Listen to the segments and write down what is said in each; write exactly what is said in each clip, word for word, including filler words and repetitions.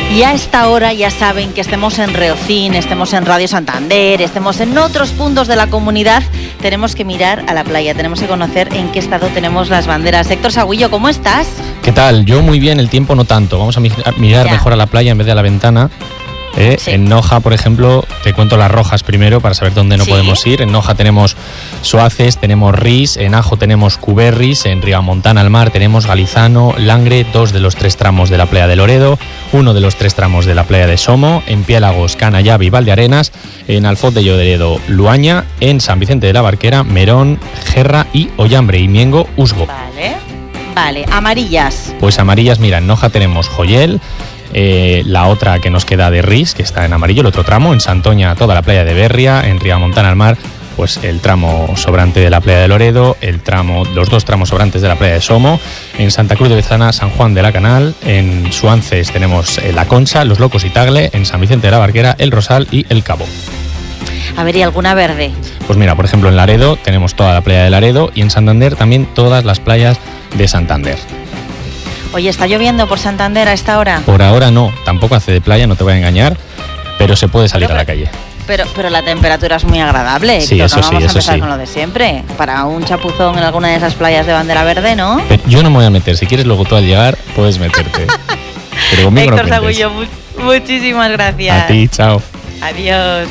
Y a esta hora ya saben que estemos en Reocín, estemos en Radio Santander, estemos en otros puntos de la comunidad, tenemos que mirar a la playa, tenemos que conocer en qué estado tenemos las banderas. Héctor Sagüillo, ¿cómo estás? ¿Qué tal? Yo muy bien, el tiempo no tanto. Vamos a mirar ya. mejor a la playa en vez de a la ventana. Eh, sí. En Noja, por ejemplo, te cuento las rojas primero para saber dónde no sí. podemos ir. En Noja tenemos Soaces, tenemos Ris, en Ajo tenemos Cuberris, en Riamontana al mar tenemos Galizano, Langre, dos de los tres tramos de la playa de Loredo, uno de los tres tramos de la playa de Somo, en Piélagos, Canallave y Valdearenas, en Alfoz de Lloderedo, Luaña, en San Vicente de la Barquera, Merón, Gerra y Ollambre y Miengo, Usgo. Vale, vale, amarillas. Pues amarillas, mira, en Noja tenemos Joyel. Eh, la otra que nos queda de Ris, que está en amarillo, el otro tramo, en Santoña toda la playa de Berria, en Riamontana al mar, pues el tramo sobrante de la playa de Loredo, el tramo, los dos tramos sobrantes de la playa de Somo, en Santa Cruz de Bezana, San Juan de la Canal, en Suances tenemos eh, La Concha, Los Locos y Tagle, en San Vicente de la Barquera, El Rosal y El Cabo. A ver, ¿y alguna verde? Pues mira, por ejemplo en Laredo tenemos toda la playa de Laredo y en Santander también todas las playas de Santander. Oye, ¿está lloviendo por Santander a esta hora? Por ahora no, tampoco hace de playa, no te voy a engañar, pero se puede salir pero, a la calle. Pero, pero la temperatura es muy agradable. Sí, eso no sí, vamos eso a empezar sí. con lo de siempre. Para un chapuzón en alguna de esas playas de bandera verde, ¿no? Pero yo no me voy a meter, si quieres luego tú al llegar puedes meterte. Pero conmigo Héctor no Sagüillo, mu- muchísimas gracias. A ti, chao. Adiós.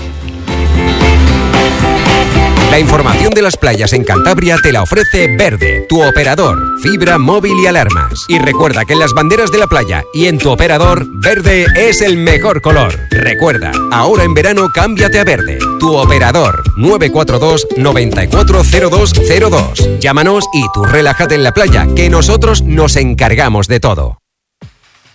La información de las playas en Cantabria te la ofrece Verde, tu operador, fibra, móvil y alarmas. Y recuerda que en las banderas de la playa y en tu operador, verde es el mejor color. Recuerda, ahora en verano cámbiate a Verde, tu operador, nueve cuatro dos, nueve cuatro cero dos cero dos. Llámanos y tú relájate en la playa, que nosotros nos encargamos de todo.